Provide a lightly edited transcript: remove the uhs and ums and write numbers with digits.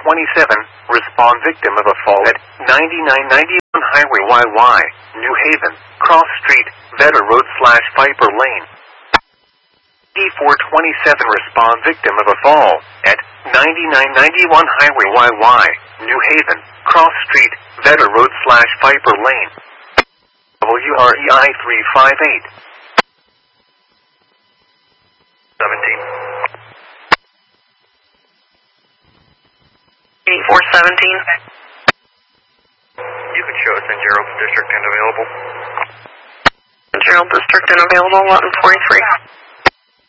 respond victim of a fall at 9991 Highway YY, New Haven, Cross Street, Vetter Road / Viper Lane. D427 respond victim of a fall at 9991 Highway YY, New Haven, Cross Street, Vetter Road / Viper Lane. WREI 358. 17. 8417. You can show us in Gerald District and available. Gerald District and available, 1143.